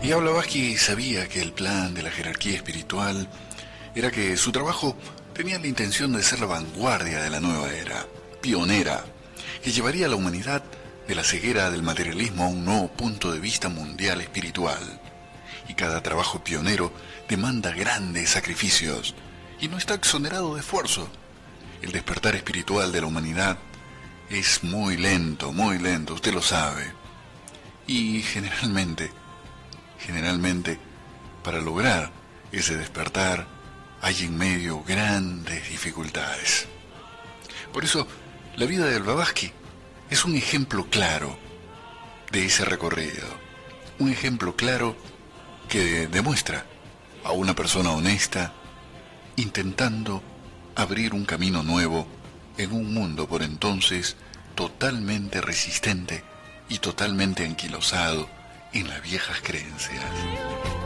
Y Blavatsky sabía que el plan de la jerarquía espiritual era que su trabajo tenía la intención de ser la vanguardia de la nueva era, pionera, que llevaría a la humanidad de la ceguera del materialismo a un nuevo punto de vista mundial espiritual. Y cada trabajo pionero demanda grandes sacrificios y no está exonerado de esfuerzo. El despertar espiritual de la humanidad es muy lento, usted lo sabe. Y generalmente, para lograr ese despertar hay en medio grandes dificultades. Por eso, la vida de Blavatsky es un ejemplo claro de ese recorrido. Un ejemplo claro que demuestra a una persona honesta intentando abrir un camino nuevo en un mundo por entonces totalmente resistente y totalmente anquilosado en las viejas creencias.